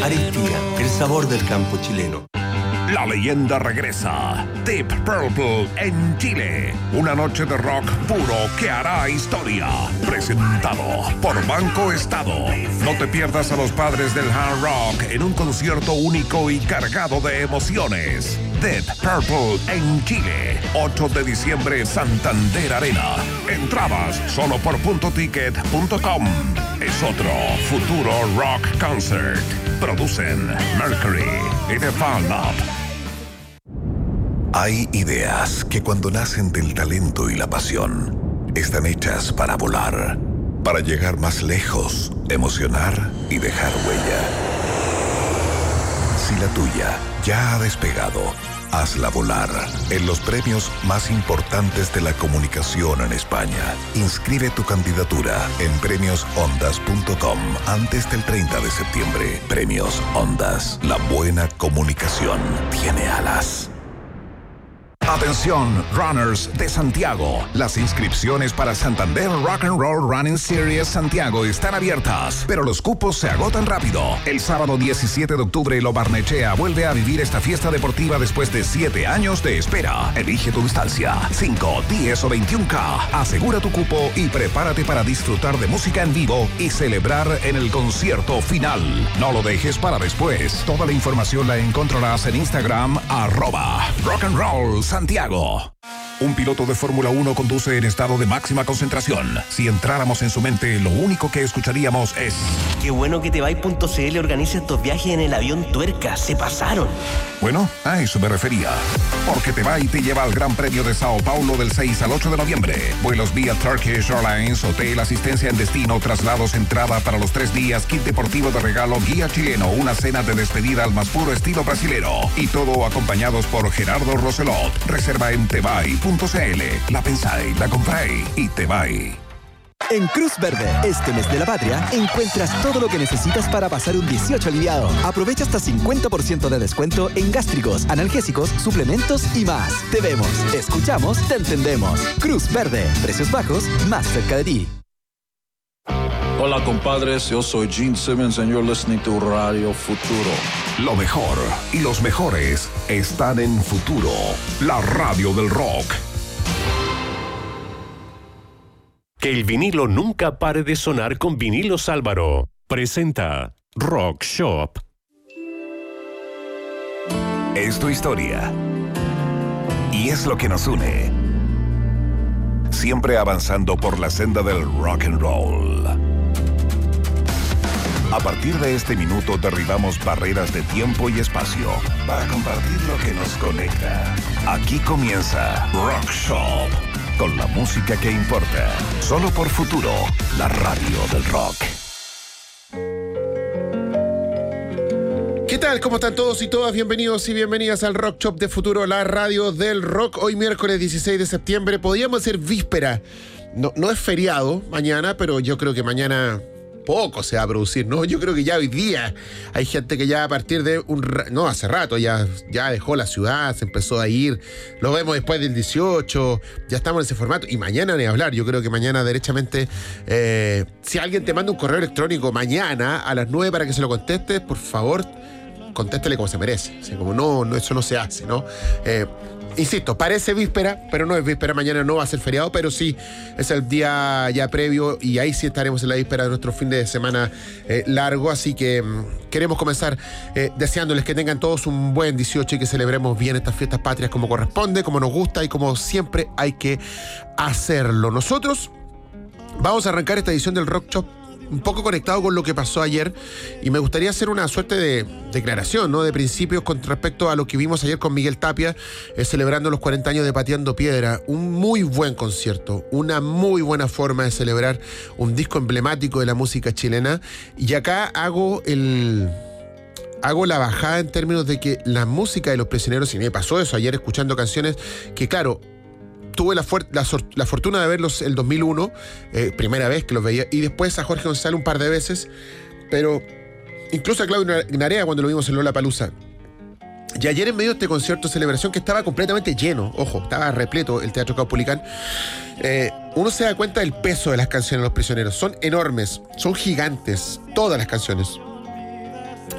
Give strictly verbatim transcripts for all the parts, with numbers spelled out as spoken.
Aristia, el sabor del campo chileno. La leyenda regresa. Deep Purple en Chile. Una noche de rock puro que hará historia. Presentado por Banco Estado. No te pierdas a los padres del hard rock en un concierto único y cargado de emociones. Deep Purple en Chile. ocho de diciembre, Santander Arena. Entradas solo por punto ticket punto com. Es otro futuro rock concert. Producen Mercury y The Fall Up. Hay ideas que cuando nacen del talento y la pasión, están hechas para volar, para llegar más lejos, emocionar y dejar huella. Si la tuya ya ha despegado, hazla volar en los premios más importantes de la comunicación en España. Inscribe tu candidatura en premios ondas punto com antes del treinta de septiembre. Premios Ondas. La buena comunicación tiene alas. Atención, runners de Santiago. Las inscripciones para Santander Rock and Roll Running Series Santiago están abiertas, pero los cupos se agotan rápido. El sábado diecisiete de octubre, Lo Barnechea vuelve a vivir esta fiesta deportiva después de siete años de espera. Elige tu distancia, cinco, diez o veintiún K. Asegura tu cupo y prepárate para disfrutar de música en vivo y celebrar en el concierto final. No lo dejes para después. Toda la información la encontrarás en Instagram, arroba Rock and Roll Santiago. Un piloto de Fórmula uno conduce en estado de máxima concentración. Si entráramos en su mente, lo único que escucharíamos es: qué bueno que Tebay.cl organiza estos viajes en el avión Tuerca. Se pasaron. Bueno, a eso me refería. Porque Tebay te lleva al Gran Premio de Sao Paulo del seis al ocho de noviembre. Vuelos vía Turkish Airlines, hotel, asistencia en destino, traslados, entrada para los tres días, kit deportivo de regalo, guía chileno, una cena de despedida al más puro estilo brasilero. Y todo acompañados por Gerardo Roselot. Reserva en Tebay punto cl. La pensáis, la compráis y Tebay. En Cruz Verde, este mes de la patria, encuentras todo lo que necesitas para pasar un dieciocho aliviado. Aprovecha hasta cincuenta por ciento de descuento en gástricos, analgésicos, suplementos y más. Te vemos, escuchamos, te entendemos. Cruz Verde, precios bajos, más cerca de ti. Hola compadres, yo soy Gene Simmons and you're listening to Radio Futuro. Lo mejor y los mejores están en Futuro, la radio del rock. Que el vinilo nunca pare de sonar con Vinilos Álvaro. Presenta Rock Shop. Es tu historia. Y es lo que nos une. Siempre avanzando por la senda del rock and roll. A partir de este minuto derribamos barreras de tiempo y espacio para compartir lo que nos conecta. Aquí comienza Rock Shop, con la música que importa. Solo por Futuro, la radio del rock. ¿Qué tal? ¿Cómo están todos y todas? Bienvenidos y bienvenidas al Rock Shop de Futuro, la radio del rock. Hoy miércoles dieciséis de septiembre, podríamos hacer víspera. No, no es feriado mañana, pero yo creo que mañana poco se va a producir, ¿no? Yo creo que ya hoy día hay gente que ya a partir de un... No, hace rato ya, ya dejó la ciudad, se empezó a ir. Lo vemos después del dieciocho, ya estamos en ese formato. Y mañana ni hablar, yo creo que mañana derechamente... Eh, si alguien te manda un correo electrónico mañana a las nueve para que se lo contestes, por favor, contéstele como se merece. O sea, como no, no, eso no se hace, ¿no? Eh, Insisto, parece víspera, pero no es víspera. Mañana no va a ser feriado, pero sí es el día ya previo y ahí sí estaremos en la víspera de nuestro fin de semana eh, largo. Así que mmm, queremos comenzar eh, deseándoles que tengan todos un buen dieciocho y que celebremos bien estas fiestas patrias como corresponde, como nos gusta y como siempre hay que hacerlo. Nosotros vamos a arrancar esta edición del Rock Shop un poco conectado con lo que pasó ayer y me gustaría hacer una suerte de declaración, ¿no? De principios con respecto a lo que vimos ayer con Miguel Tapia, eh, celebrando los cuarenta años de Pateando Piedra. Un muy buen concierto, una muy buena forma de celebrar un disco emblemático de la música chilena. Y acá hago el... hago la bajada en términos de que la música de Los Prisioneros, y me pasó eso ayer escuchando canciones que, claro, tuve la, fuer- la, sor- la fortuna de verlos el dos mil uno, eh, primera vez que los veía, y después a Jorge González un par de veces, pero incluso a Claudio Narea cuando lo vimos en Lollapalooza. Y ayer en medio de este concierto de celebración que estaba completamente lleno, ojo, estaba repleto el Teatro Caupolicán, eh, uno se da cuenta del peso de las canciones de Los Prisioneros. Son enormes, son gigantes, todas las canciones.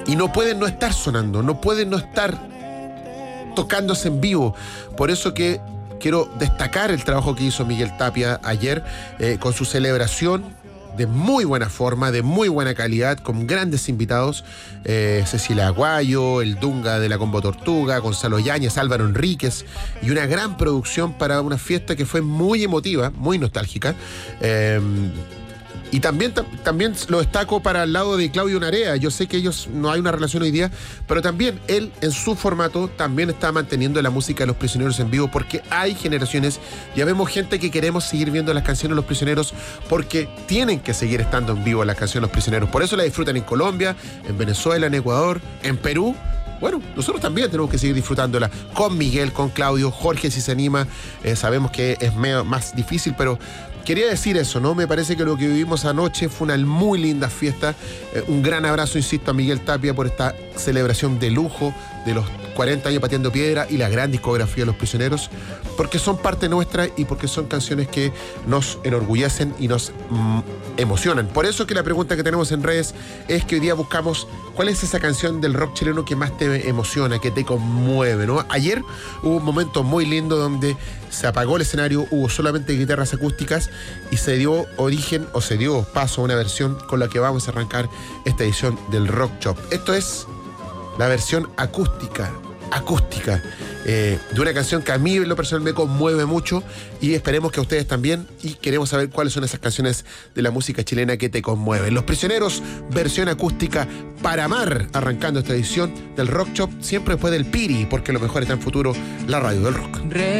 y no pueden no estar sonando, no pueden no estar tocándose en vivo. Por eso que quiero destacar el trabajo que hizo Miguel Tapia ayer eh, con su celebración de muy buena forma, de muy buena calidad, con grandes invitados, eh, Cecilia Aguayo, el Dunga de la Combo Tortuga, Gonzalo Yáñez, Álvaro Enríquez, y una gran producción para una fiesta que fue muy emotiva, muy nostálgica. Eh, Y también, tam, también lo destaco para el lado de Claudio Narea. Yo sé que ellos no hay una relación hoy día, pero también él en su formato también está manteniendo la música de Los Prisioneros en vivo, porque hay generaciones, ya vemos gente que queremos seguir viendo las canciones de Los Prisioneros porque tienen que seguir estando en vivo las canciones de Los Prisioneros. Por eso la disfrutan en Colombia, en Venezuela, en Ecuador, en Perú. Bueno, nosotros también tenemos que seguir disfrutándola con Miguel, con Claudio, Jorge si se anima. Eh, sabemos que es medio más difícil, pero quería decir eso, ¿no? Me parece que lo que vivimos anoche fue una muy linda fiesta. Eh, un gran abrazo, insisto, a Miguel Tapia por esta celebración de lujo de los cuarenta años pateando piedra y la gran discografía de Los Prisioneros, porque son parte nuestra y porque son canciones que nos enorgullecen y nos mm, emocionan. Por eso que la pregunta que tenemos en redes es que hoy día buscamos cuál es esa canción del rock chileno que más te emociona, que te conmueve, ¿no? Ayer hubo un momento muy lindo donde se apagó el escenario, hubo solamente guitarras acústicas y se dio origen o se dio paso a una versión con la que vamos a arrancar esta edición del Rock Shop. Esto es la versión acústica, acústica, eh, de una canción que a mí en lo personal me conmueve mucho y esperemos que a ustedes también, y queremos saber cuáles son esas canciones de la música chilena que te conmueven. Los Prisioneros, versión acústica para amar, arrancando esta edición del Rock Shop, siempre después del Piri, porque lo mejor está en futuro, la radio del rock.